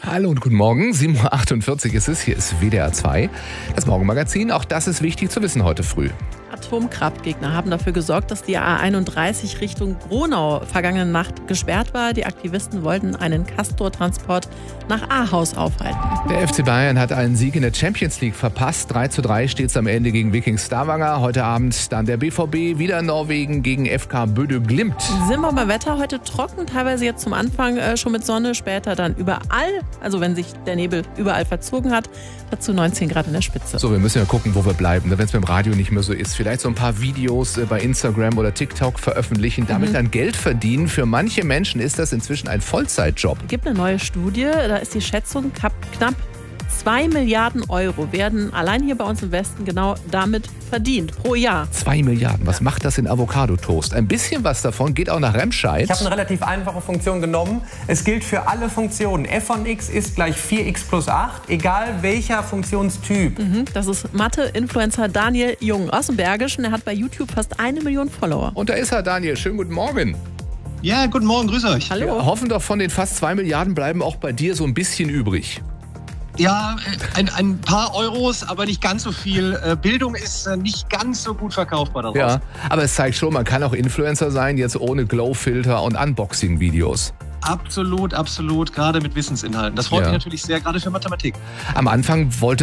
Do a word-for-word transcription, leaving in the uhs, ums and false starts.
Hallo und guten Morgen, sieben Uhr achtundvierzig ist es, hier ist W D R zwei, das Morgenmagazin. Auch das ist wichtig zu wissen heute früh. Atomkraftgegner haben dafür gesorgt, dass die A einunddreißig Richtung Gronau vergangene Nacht gesperrt war. Die Aktivisten wollten einen Castor-Transport nach Ahaus aufhalten. Der F C Bayern hat einen Sieg in der Champions League verpasst. drei zu drei steht es am Ende gegen Viking Stavanger. Heute Abend dann der B V B, wieder Norwegen gegen F K Bøde Glimt. Sind wir mal Wetter, heute trocken, teilweise jetzt zum Anfang äh, schon mit Sonne, später dann überall, also wenn sich der Nebel überall verzogen hat, dazu neunzehn Grad in der Spitze. So, wir müssen ja gucken, wo wir bleiben, wenn es beim Radio nicht mehr so ist. Vielleicht so ein paar Videos bei Instagram oder TikTok veröffentlichen, damit mhm. dann Geld verdienen. Für manche Menschen ist das inzwischen ein Vollzeitjob. Es gibt eine neue Studie, da ist die Schätzung, knapp zwei Milliarden Euro werden allein hier bei uns im Westen genau damit verdient, pro Jahr. Zwei Milliarden, was ja. macht das in Avocado-Toast? Ein bisschen was davon geht auch nach Remscheid. Ich habe eine relativ einfache Funktion genommen. Es gilt für alle Funktionen. f von x ist gleich vier x plus acht, egal welcher Funktionstyp. Mhm, das ist Mathe-Influencer Daniel Jung aus dem Bergischen. Er hat bei YouTube fast eine Million Follower. Und da ist er, Daniel. Schönen guten Morgen. Ja, guten Morgen, grüß euch. Hallo. Wir hoffen doch, von den fast zwei Milliarden bleiben auch bei dir so ein bisschen übrig. Ja, ein, ein paar Euros, aber nicht ganz so viel. Bildung ist nicht ganz so gut verkaufbar daraus. Ja, aber es zeigt schon, man kann auch Influencer sein, jetzt ohne Glow-Filter und Unboxing-Videos. Absolut, absolut, gerade mit Wissensinhalten. Das freut ja. mich natürlich sehr, gerade für Mathematik. Am Anfang wollte